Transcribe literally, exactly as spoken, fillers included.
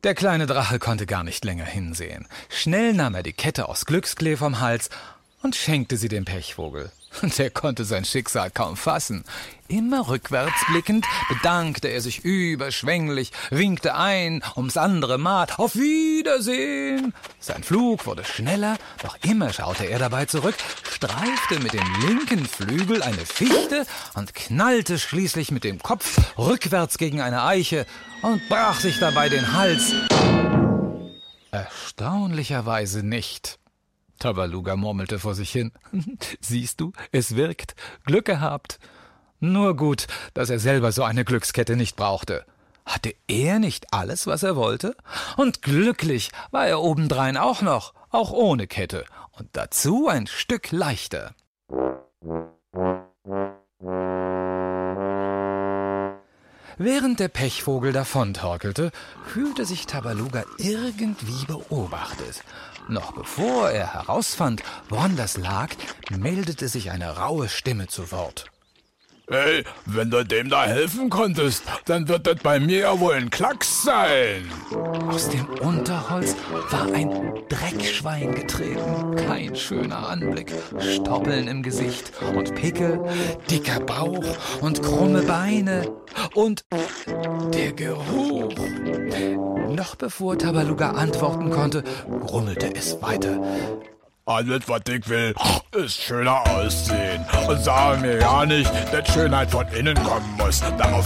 Der kleine Drache konnte gar nicht länger hinsehen. Schnell nahm er die Kette aus Glücksklee vom Hals und schenkte sie dem Pechvogel. Der konnte sein Schicksal kaum fassen. Immer rückwärts blickend bedankte er sich überschwänglich, winkte ein ums andere Mal: Auf Wiedersehen! Sein Flug wurde schneller, doch immer schaute er dabei zurück, streifte mit dem linken Flügel eine Fichte und knallte schließlich mit dem Kopf rückwärts gegen eine Eiche und brach sich dabei den Hals. Erstaunlicherweise nicht. Tabaluga murmelte vor sich hin. Siehst du, es wirkt. Glück gehabt. Nur gut, dass er selber so eine Glückskette nicht brauchte. Hatte er nicht alles, was er wollte? Und glücklich war er obendrein auch noch, auch ohne Kette. Und dazu ein Stück leichter. Während der Pechvogel davontorkelte, fühlte sich Tabaluga irgendwie beobachtet. Noch bevor er herausfand, woran das lag, meldete sich eine raue Stimme zu Wort. Hey, wenn du dem da helfen konntest, dann wird das bei mir ja wohl ein Klacks sein. Aus dem Unterholz war ein Dreckschwein getreten. Kein schöner Anblick. Stoppeln im Gesicht und Pickel, dicker Bauch und krumme Beine. Und der Geruch. Noch bevor Tabaluga antworten konnte, grummelte es weiter. Alles, was ich will, ist schöner aussehen. Und sage mir ja nicht, dass Schönheit von innen kommen muss. Darauf